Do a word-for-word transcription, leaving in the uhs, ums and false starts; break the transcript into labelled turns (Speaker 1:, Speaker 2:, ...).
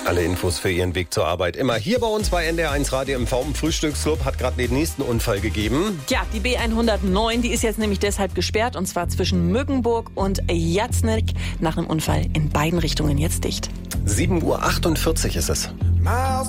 Speaker 1: Alle Infos für Ihren Weg zur Arbeit immer hier bei uns bei N D R eins Radio M V im Frühstücksclub. Hat gerade den nächsten Unfall gegeben.
Speaker 2: Ja, die B hundertneun, die ist jetzt nämlich deshalb gesperrt, und zwar zwischen Mückenburg und Jatznick. Nach einem Unfall in beiden Richtungen jetzt dicht.
Speaker 1: sieben Uhr achtundvierzig ist es.